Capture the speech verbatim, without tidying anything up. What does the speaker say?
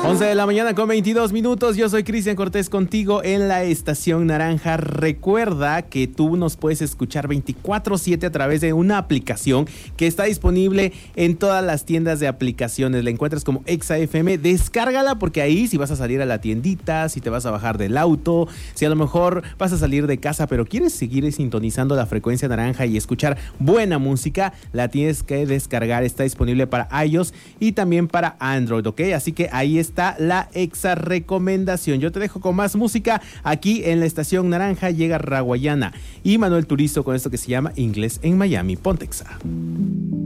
once de la mañana con veintidós minutos. Yo soy Cristian Cortés contigo en la Estación Naranja. Recuerda que tú nos puedes escuchar veinticuatro siete a través de una aplicación que está disponible en todas las tiendas de aplicaciones. La encuentras como Exa F M. Descárgala, porque ahí si vas a salir a la tiendita, si te vas a bajar del auto, si a lo mejor vas a salir de casa pero quieres seguir sintonizando la frecuencia naranja y escuchar buena música, la tienes que descargar. Está disponible para iOS y también para Android, ¿ok? Así que ahí está la Exa recomendación. Yo te dejo con más música aquí en la Estación Naranja. Llega Raguayana y Manuel Turizo con esto que se llama Inglés en Miami. Ponte Exa.